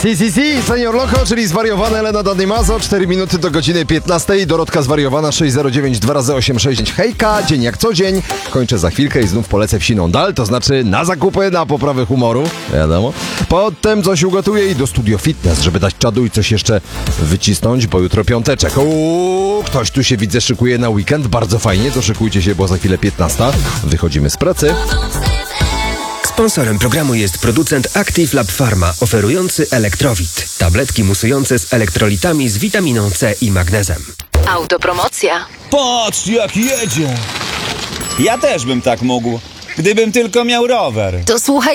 Si, Senior Loco, czyli zwariowana Elena Danimazo, 4 minuty do godziny 15. Dorotka zwariowana 609 2x866. Hejka, dzień jak co dzień. Kończę za chwilkę i znów polecę w siną dal, to znaczy na zakupy, na poprawę humoru, wiadomo. Potem coś ugotuję i do Studio Fitness, żeby dać czadu i coś jeszcze wycisnąć, bo jutro piąteczek. Ktoś tu się widzę szykuje na weekend, bardzo fajnie, to szykujcie się, bo za chwilę 15. Wychodzimy z pracy. Sponsorem programu jest producent Active Lab Pharma, oferujący Elektrowit. Tabletki musujące z elektrolitami z witaminą C i magnezem. Autopromocja. Patrz, jak jedzie! Ja też bym tak mógł, gdybym tylko miał rower. To słuchaj